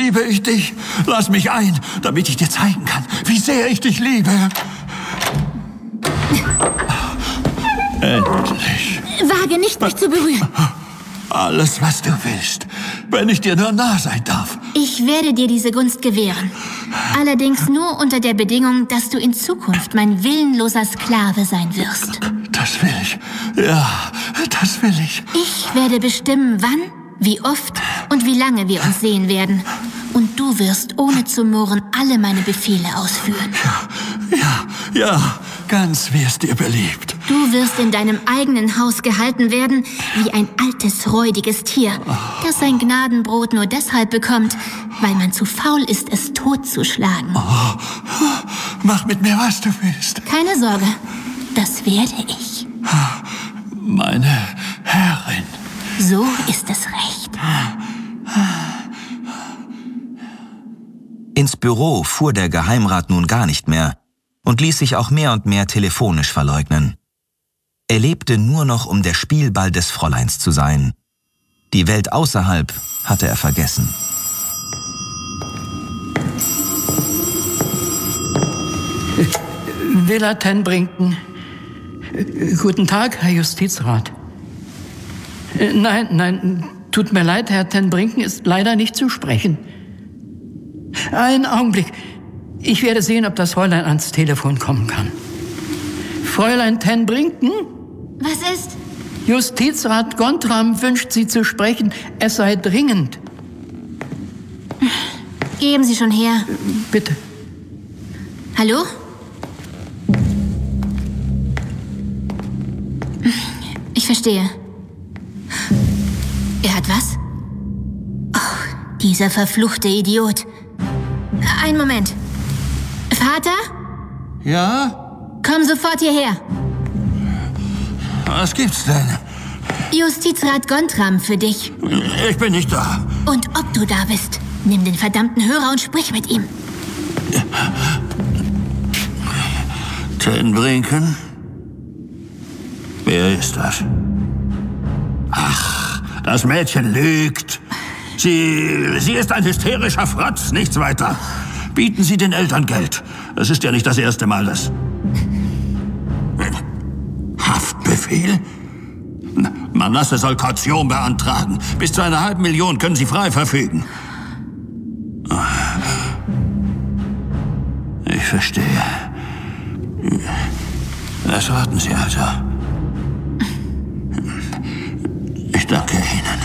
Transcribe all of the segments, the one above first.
liebe ich dich. Lass mich ein, damit ich dir zeigen kann, wie sehr ich dich liebe. Endlich. Wage nicht, mich zu berühren. Alles, was du willst, wenn ich dir nur nah sein darf. Ich werde dir diese Gunst gewähren. Allerdings nur unter der Bedingung, dass du in Zukunft mein willenloser Sklave sein wirst. Das will ich. Ja, das will ich. Ich werde bestimmen, wann, wie oft und wie lange wir uns sehen werden. Und du wirst ohne zu murren alle meine Befehle ausführen. Ja, ganz wie es dir beliebt. Du wirst in deinem eigenen Haus gehalten werden, wie ein altes, räudiges Tier, das sein Gnadenbrot nur deshalb bekommt, weil man zu faul ist, es totzuschlagen. Mach mit mir, was du willst. Keine Sorge, das werde ich. Meine Herrin. So ist es recht. Ins Büro fuhr der Geheimrat nun gar nicht mehr und ließ sich auch mehr und mehr telefonisch verleugnen. Er lebte nur noch, um der Spielball des Fräuleins zu sein. Die Welt außerhalb hatte er vergessen. Villa Tenbrinken. Guten Tag, Herr Justizrat. Nein, tut mir leid, Herr Tenbrinken ist leider nicht zu sprechen. Einen Augenblick. Ich werde sehen, ob das Fräulein ans Telefon kommen kann. Fräulein Tenbrinken? Was ist? Justizrat Gontram wünscht Sie zu sprechen. Es sei dringend. Geben Sie schon her. Bitte. Hallo? Ich verstehe. Er hat was? Oh, dieser verfluchte Idiot. Einen Moment. Vater? Ja? Komm sofort hierher. Was gibt's denn? Justizrat Gontram für dich. Ich bin nicht da. Und ob du da bist, nimm den verdammten Hörer und sprich mit ihm. Tenbrinken? Wer ist das? Ach, das Mädchen lügt. Sie ist ein hysterischer Fratz, nichts weiter. Bieten Sie den Eltern Geld. Es ist ja nicht das erste Mal, dass... Haftbefehl? Manasse soll Kaution beantragen. Bis zu 500.000 können Sie frei verfügen. Ich verstehe. Das raten Sie also. Ich danke Ihnen.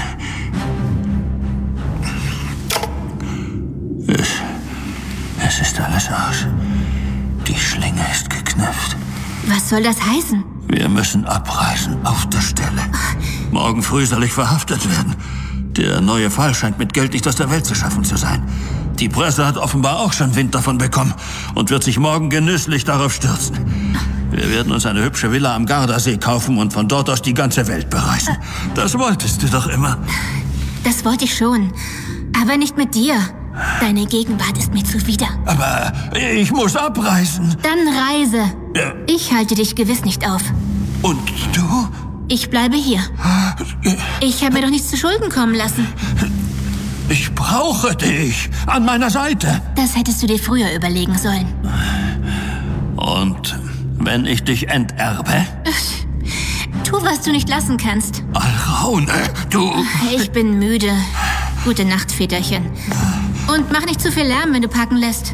Es ist alles aus. Die Schlinge ist geknüpft. Was soll das heißen? Wir müssen abreisen, auf der Stelle. Morgen früh soll ich verhaftet werden. Der neue Fall scheint mit Geld nicht aus der Welt zu schaffen zu sein. Die Presse hat offenbar auch schon Wind davon bekommen und wird sich morgen genüsslich darauf stürzen. Wir werden uns eine hübsche Villa am Gardasee kaufen und von dort aus die ganze Welt bereisen. Das wolltest du doch immer. Das wollte ich schon, aber nicht mit dir. Deine Gegenwart ist mir zuwider. Aber ich muss abreisen. Dann reise. Ja. Ich halte dich gewiss nicht auf. Und du? Ich bleibe hier. Ich habe mir doch nichts zu Schulden kommen lassen. Ich brauche dich an meiner Seite. Das hättest du dir früher überlegen sollen. Und wenn ich dich enterbe? Tu, was du nicht lassen kannst. Alraune, du... Ich bin müde. Gute Nacht, Väterchen. Und mach nicht zu viel Lärm, wenn du packen lässt.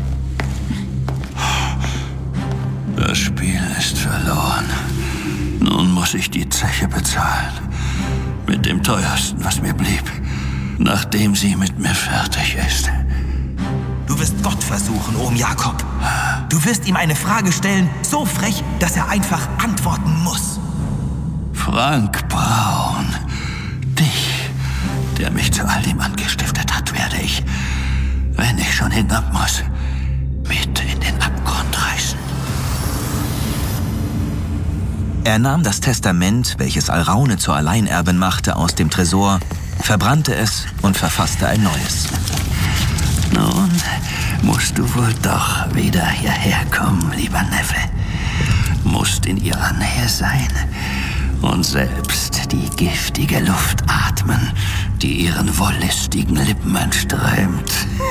Das Spiel ist verloren. Nun muss ich die Zeche bezahlen. Mit dem teuersten, was mir blieb. Nachdem sie mit mir fertig ist. Du wirst Gott versuchen, Ohm Jakob. Du wirst ihm eine Frage stellen, so frech, dass er einfach antworten muss. Frank Braun. Dich, der mich zu all dem angestiftet hat, werde ich, wenn ich schon hinab muss, mit in den Abgrund reißen. Er nahm das Testament, welches Alraune zur Alleinerbin machte, aus dem Tresor, verbrannte es und verfasste ein neues. Nun musst du wohl doch wieder hierher kommen, lieber Neffe. Musst in ihrer Nähe sein und selbst die giftige Luft atmen, die ihren wollüstigen Lippen entströmt.